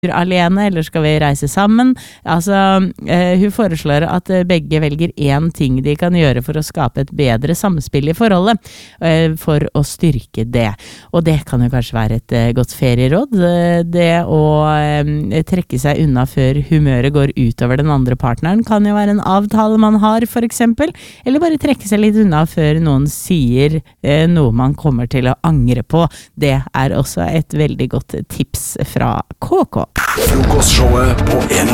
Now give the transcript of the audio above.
alene, eller skal vi reise sammen? Altså, hun foreslår at begge velger en ting de kan gjøre for å skape et bedre samspill i forholdet, for å styrke det. Og det kan jo kanskje være et godt ferieråd, det å trekke seg unna før humøret går utover den andre partneren, kan jo være en avtale man har, for eksempel, eller bare trekke seg litt unna før noen sier noe man kommer til å angre på. Det er også et veldig godt tips fra KK. Frokostshowet på